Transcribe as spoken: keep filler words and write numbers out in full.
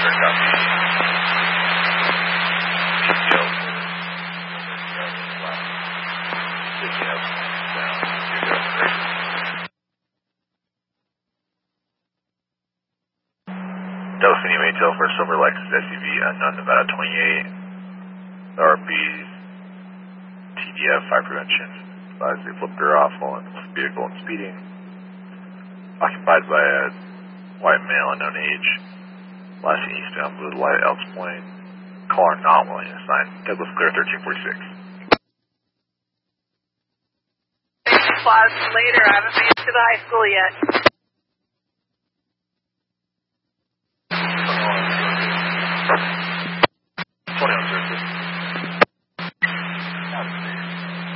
Delphine Maytail for Silver Lexus S U V, unknown Nevada twenty-eight, R B, T D F, fire prevention, advised they flipped her off while in the vehicle and speeding, occupied by a white male unknown age, last seen eastbound blue light Elks Point, caller not willing to sign, Douglas Clear thirteen forty-six. Class later, I haven't made it to the high school yet.